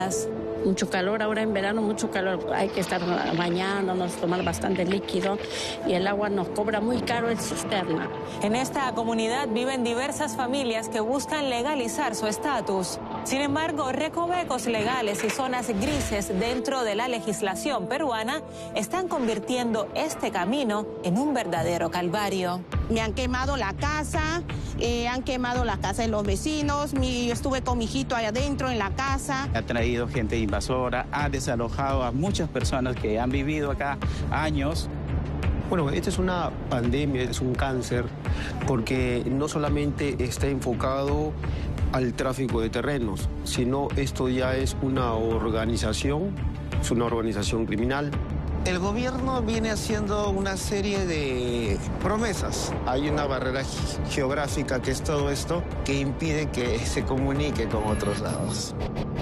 Mucho calor, ahora en verano mucho calor, hay que estar bañándonos, tomar bastante líquido y el agua nos cobra muy caro el cisterna. En esta comunidad viven diversas familias que buscan legalizar su estatus. Sin embargo, recovecos legales y zonas grises dentro de la legislación peruana están convirtiendo este camino en un verdadero calvario. Me han quemado la casa, han quemado la casa de los vecinos, yo estuve con mi hijito allá adentro en la casa. Ha traído gente invasora, ha desalojado a muchas personas que han vivido acá años. Bueno, esta es una pandemia, es un cáncer, porque no solamente está enfocado al tráfico de terrenos, sino esto ya es una organización criminal. El gobierno viene haciendo una serie de promesas. Hay una barrera geográfica, que es todo esto, que impide que se comunique con otros lados.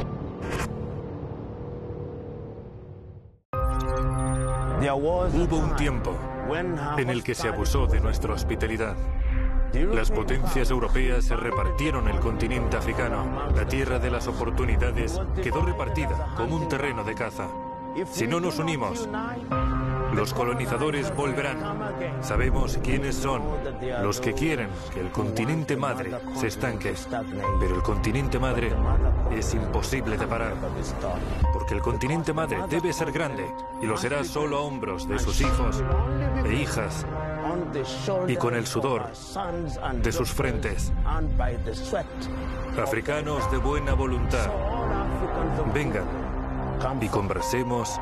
Hubo un tiempo en el que se abusó de nuestra hospitalidad. Las potencias europeas se repartieron el continente africano. La tierra de las oportunidades quedó repartida como un terreno de caza. Si no nos unimos, los colonizadores volverán. Sabemos quiénes son los que quieren que el continente madre se estanque. Pero el continente madre es imposible de parar. Porque el continente madre debe ser grande y lo será solo a hombros de sus hijos e hijas y con el sudor de sus frentes. Africanos de buena voluntad, vengan y conversemos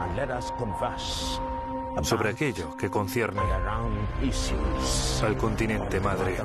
sobre aquello que concierne al continente madre.